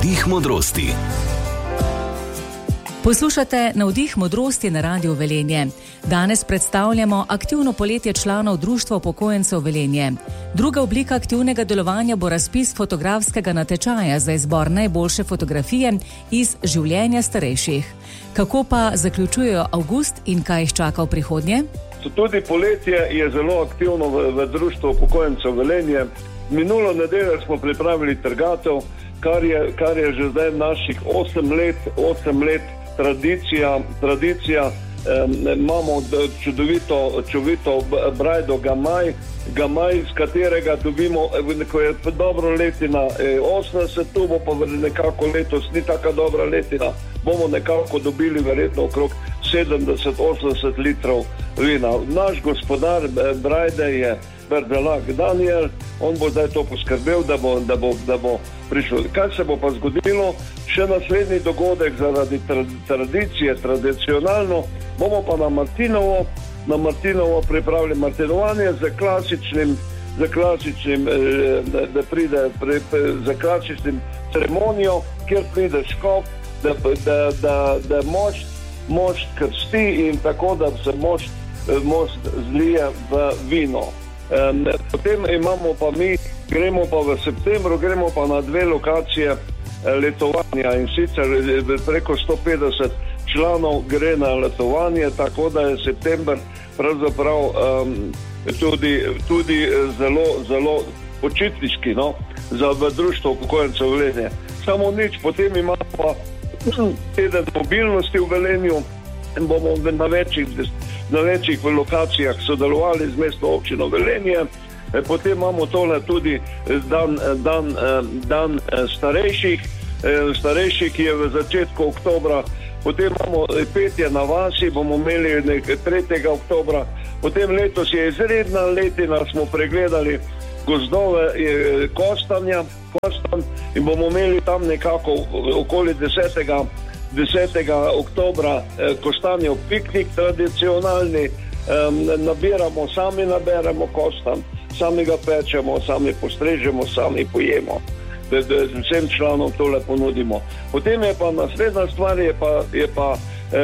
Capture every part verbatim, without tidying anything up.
Navdih modrosti. Poslušate Navdih modrosti na Radiu Velenje. Danes predstavljamo aktivno poletje članov Društva upokojencev Velenje. Druga oblika aktivnega delovanja bo razpis fotografskega natečaja za izbor najboljše fotografije iz življenja starejših. Kako pa zaključujejo avgust in kaj jih čaka v prihodnje? Tudi poletje je zelo aktivno v, v Društvu upokojencev Velenje. Minulo nedeljo smo pripravili trgatev, kar je, kar je že zdaj naših osem let, osem let tradicija, tradicija. Um, imamo čudovito, čudovito brajdo Gamaj, Gamaj, z katerega dobimo, ko je dobro letina osemdeset, tu bo pa nekako letos ni taka dobra letina, bomo nekako dobili verjetno okrog sedemdeset do osemdeset litrov vina. Naš gospodar brajde je Berdelak Daniel, on bo zdaj to poskrbel, da bo, da bo, da bo prišlo. Kaj se bo pa zgodilo? Še naslednji dogodek zaradi tradicije, tradicionalno, bomo pa na Martinovo, na Martinovo pripravili martinovanje za klasičnim, za klasičnim, da, da pride, pre, za klasičnim ceremonijo, kjer pride škop, da, da, da, da mošt, mošt krsti in tako, da se mošt, mošt zlije v vino. Um, potem imamo pa mi, gremo pa v septembru, gremo pa na dve lokacije letovanja in sicer preko sto petdeset članov gre na letovanje, tako da je september pravzaprav um, tudi, tudi zelo, zelo počitniški, no, za v Društvo upokojencev Velenje. Samo nič, potem imamo pa teden mobilnosti v Velenju in bomo na večjih na večjih lokacijah sodelovali z mestno občino Velenje. Potem imamo tole tudi dan, dan, dan starejših, starejših, ki je v začetku oktobra. Potem imamo petje na vasi, bomo imeli tretjega oktobra. Potem letos je izredna letina, smo pregledali gozdove Kostanja, Kostan in bomo imeli tam nekako okoli desetega desetega oktobra kostanjev piknik tradicionalni, nabiramo, sami naberemo kostan, sami ga pečemo, sami postrežemo, sami pojemo. Vsem članom tole ponudimo. Potem je pa naslednja stvar, je pa, je pa,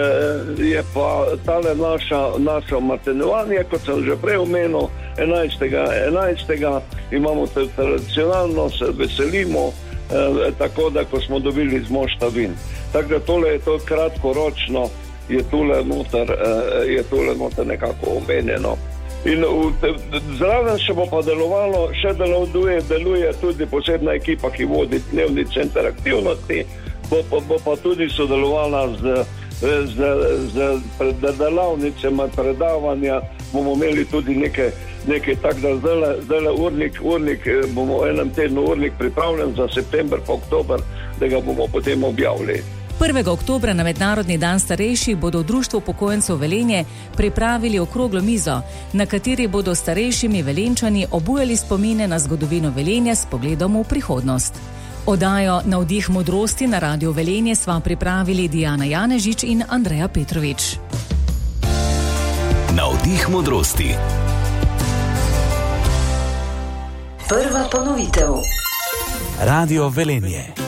je pa tale naša, naša martinovanje, kot sem že prej omenil, enajstega enajstega imamo tradicionalno, se veselimo, tako da, ko smo dobili z mošta vin. Tako da tole je to kratkoročno, je tole noter, je tole noter nekako omenjeno. In zraven še bo pa delovalo, še deluje, deluje tudi posebna ekipa, ki vodi dnevni center aktivnosti, bo, bo, bo pa tudi sodelovala z, z, z delavnicami, predavanja, bomo imeli tudi nekaj, nekaj tak, da zdaj, zdaj urnik, urnik, bomo v enem tednu urnik pripravljen za september pa oktober, da ga bomo potem objavili. prvega oktobra na Mednarodni dan starejših bodo v Društvu upokojencev Velenje pripravili okroglo mizo, na kateri bodo starejšimi Velenčani obujali spomine na zgodovino Velenja s pogledom v prihodnost. Oddajo Navdih modrosti na Radiu Velenje sva pripravili Dijana Janežič in Andreja Petrovič. Navdih modrosti. Prva ponovitev. Radio Velenje.